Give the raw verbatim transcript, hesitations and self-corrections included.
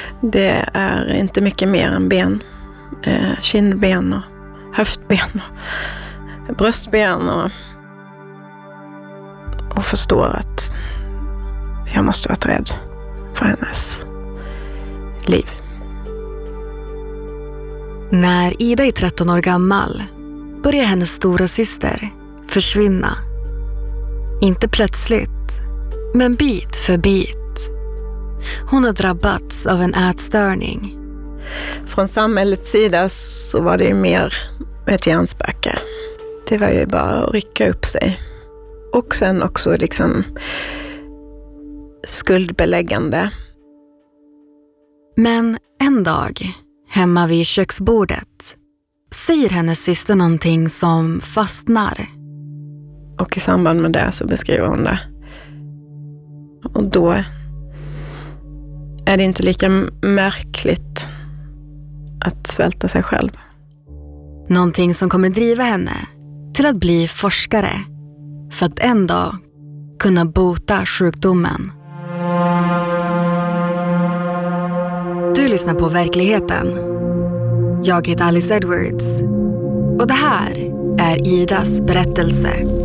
Det är inte mycket mer än ben. Eh, kindben och höftben och bröstben och, och förstår att jag måste vara rädd för hennes liv. När Ida är tretton år gammal börjar hennes stora syster försvinna. Inte plötsligt, men bit för bit. Hon har drabbats av en ätstörning. Från samhällets sida så var det ju mer ett hjärnspöke. Det var ju bara att rycka upp sig. Och sen också liksom skuldbeläggande. Men en dag, hemma vid köksbordet, säger hennes syster någonting som fastnar. Och i samband med det så beskriver hon det. Och då är det inte lika märkligt att svälta sig själv. Någonting som kommer driva henne till att bli forskare för att en dag kunna bota sjukdomen. Du lyssnar på Verkligheten. Jag heter Alice Edwards och det här är Idas berättelse.